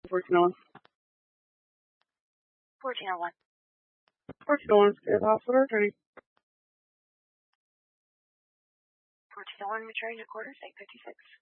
1401. 1401. 1401, State Hospital Attorney. 1401, returning to quarters, 856.